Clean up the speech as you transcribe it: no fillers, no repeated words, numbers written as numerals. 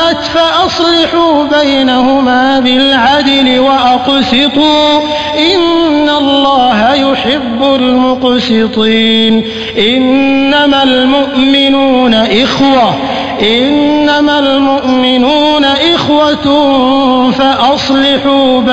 ساءت فأصلحوا بينهما بالعدل وأقسطوا إن الله يحب المقسطين. إنما المؤمنون إخوة فأصلحوا